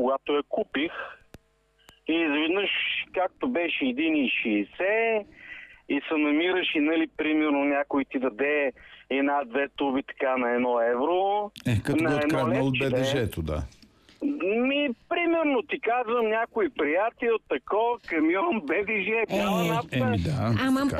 когато я купих. И изведнъж, както беше 1,60 и се намираш и, нали, примерно някой ти даде една-две туби така на 1 евро. Като го откраднал от БДЖ-то, да. Примерно ти казвам, някой приятел, тако, камион, БДЖ, кала напта. Да. Ама